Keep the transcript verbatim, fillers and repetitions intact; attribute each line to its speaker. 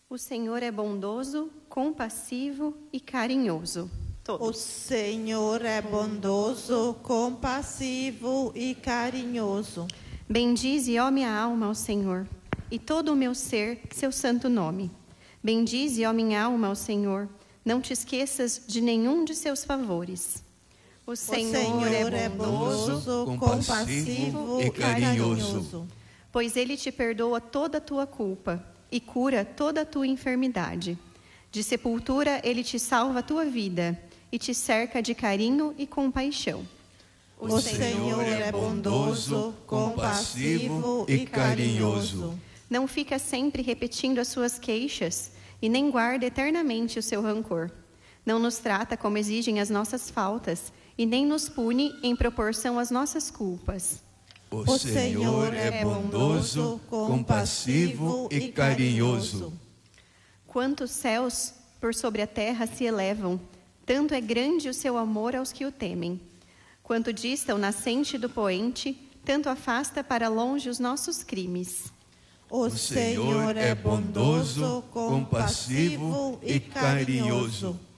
Speaker 1: O Senhor é bondoso, compassivo e carinhoso. Todos.
Speaker 2: O Senhor é bondoso, compassivo e carinhoso.
Speaker 1: Bendize, ó minha alma, ao Senhor, e todo o meu ser, seu santo nome. Bendize, ó minha alma, ao Senhor, não te esqueças de nenhum de seus favores. O Senhor,
Speaker 2: o Senhor
Speaker 1: é bondoso,
Speaker 2: bondoso, compassivo e carinhoso.
Speaker 1: Pois Ele te perdoa toda a tua culpa e cura toda a tua enfermidade. De sepultura Ele te salva a tua vida e te cerca de carinho e compaixão.
Speaker 2: O, o Senhor é bondoso, compassivo e carinhoso.
Speaker 1: Não fica sempre repetindo as suas queixas e nem guarda eternamente o seu rancor. Não nos trata como exigem as nossas faltas e nem nos pune em proporção às nossas culpas.
Speaker 3: O Senhor é bondoso, compassivo e carinhoso.
Speaker 1: Quantos céus por sobre a terra se elevam, tanto é grande o seu amor aos que o temem. Quanto dista o nascente do poente, tanto afasta para longe os nossos crimes.
Speaker 2: O Senhor é bondoso, compassivo e carinhoso.